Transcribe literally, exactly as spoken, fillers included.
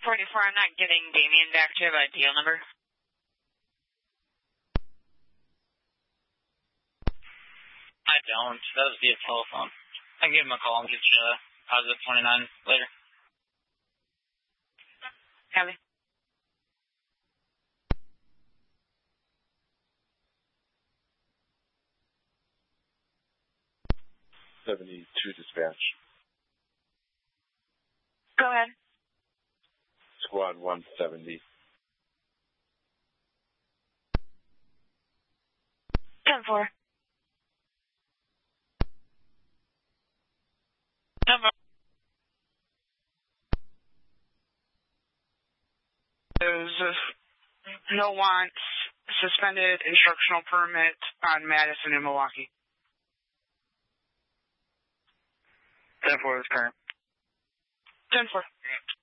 forty-four, I'm not getting Damien back. Do you have a deal number? I don't. That was via telephone. I can give him a call and get you a positive twenty-nine later. Copy. seventy-two dispatch. Go ahead. Squad one seventy. ten four. Number. There's a no wants, suspended instructional permit on Madison in Milwaukee. ten four is current. ten four.